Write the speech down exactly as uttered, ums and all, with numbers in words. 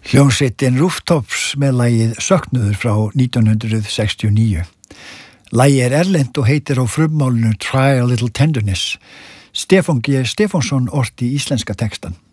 Hljómsveitin Rooftops með lagið Söknuður frá nítján hundrað sextíu og níu. Lagið er erlent og heitir á frummálinu Try a Little Tenderness. Stefán G. Stefánsson orti íslenska textan.